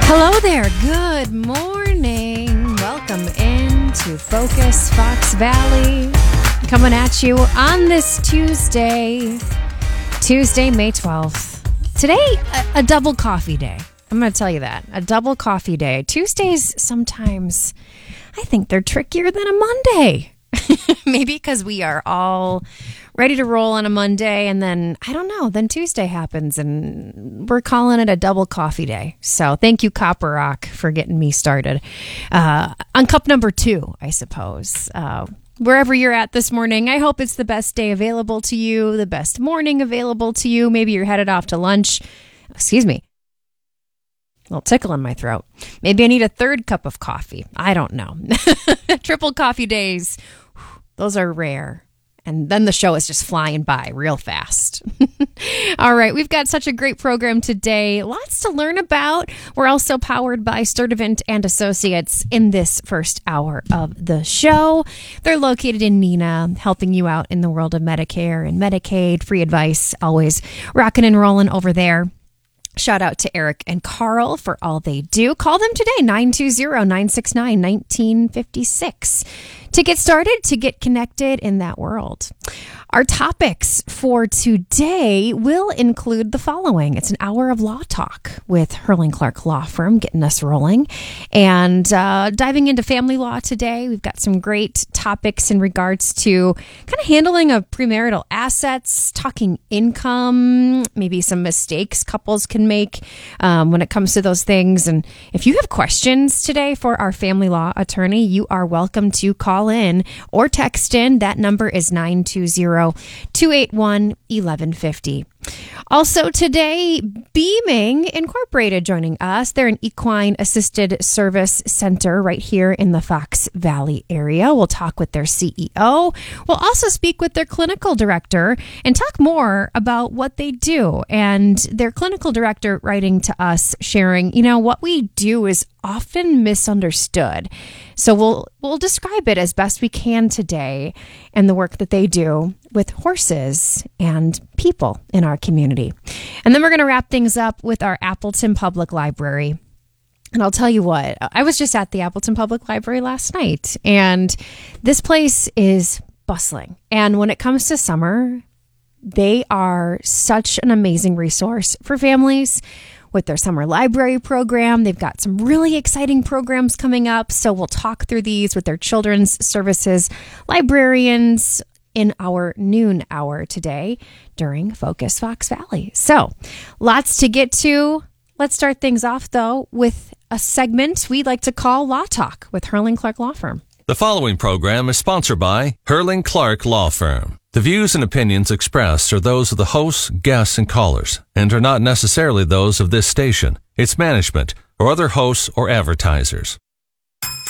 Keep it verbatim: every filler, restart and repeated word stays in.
Hello there. Good morning. Welcome into Focus Fox Valley. Coming at you on this Tuesday, Tuesday, May twelfth. Today, a, a double coffee day. I'm going to tell you that. A double coffee day. Tuesdays, sometimes, I think they're trickier than a Monday. Maybe because we are all ready to roll on a Monday, and then, I don't know, then Tuesday happens, and we're calling it a double coffee day. So thank you, Copper Rock, for getting me started. Uh, on cup number two, I suppose. Uh, wherever you're at this morning, I hope it's the best day available to you, the best morning available to you. Maybe you're headed off to lunch. Excuse me. A little tickle in my throat. Maybe I need a third cup of coffee. I don't know. Triple coffee days. Those are rare. And then the show is just flying by real fast. All right, we've got such a great program today. Lots to learn about. We're also powered by Sturdivant and Associates in this first hour of the show. They're located in Neenah, helping you out in the world of Medicare and Medicaid. Free advice, always rocking and rolling over there. Shout out to Eric and Carl for all they do. Call them today, nine two zero, nine six nine, one nine five six, to get started, to get connected in that world. Our topics for today will include the following. It's an hour of law talk with Herling Clark Law Firm, getting us rolling. And uh, diving into family law today, we've got some great topics in regards to kind of handling of premarital assets, talking income, maybe some mistakes couples can make um, when it comes to those things. And if you have questions today for our family law attorney, you are welcome to call in or text in. That number is nine two zero, two eight one, one one five zero. Also today, Beaming Incorporated joining us. They're an equine assisted service center right here in the Fox Valley area. We'll talk with their C E O. We'll also speak with their clinical director and talk more about what they do. And their clinical director writing to us, sharing, you know, what we do is often misunderstood. So we'll we'll describe it as best we can today and the work that they do with horses and people in our community. And then we're going to wrap things up with our Appleton Public Library. And I'll tell you what, I was just at the Appleton Public Library last night, and this place is bustling. And when it comes to summer, they are such an amazing resource for families with their summer library program. They've got some really exciting programs coming up. So we'll talk through these with their children's services librarians in our noon hour today during Focus Fox Valley. So lots to get to. Let's start things off, though, with a segment we like to call Law Talk with Herling Clark Law Firm. The following program is sponsored by Herling Clark Law Firm. The views and opinions expressed are those of the hosts, guests, and callers, and are not necessarily those of this station, its management, or other hosts or advertisers.